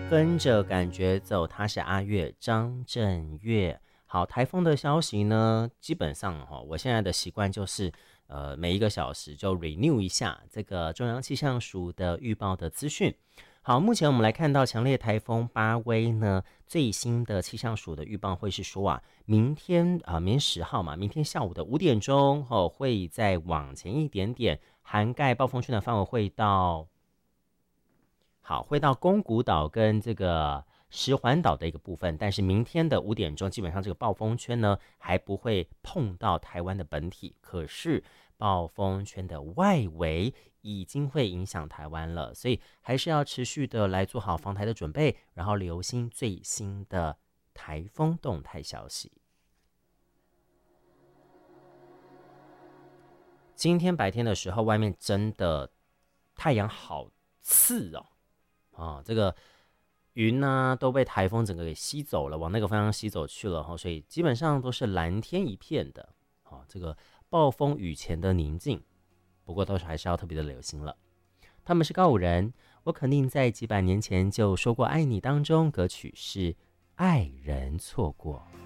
跟着感觉走，他是阿月张震岳。好，台风的消息呢，基本上我现在的习惯就是，每一个小时就 renew 一下这个中央气象署的预报的资讯。好，目前我们来看到强烈台风巴威呢，最新的气象署的预报会是说啊，明天10号嘛，明天下午的5点钟会再往前一点点，涵盖暴风圈的范围会到宫古岛跟这个石环岛的一个部分，但是明天的5点钟，基本上这个暴风圈呢还不会碰到台湾的本体，可是暴风圈的外围已经会影响台湾了，所以还是要持续的来做好防台的准备，然后留心最新的台风动态消息。今天白天的时候，外面真的太阳好刺哦。这个云呢都被台风整个给吸走了，往那个方向吸走去了，所以基本上都是蓝天一片的。这个暴风雨前的宁静，不过都是还是要特别的留心了。他们是告五人，我肯定在几百年前就说过爱你当中，歌曲是爱人错过。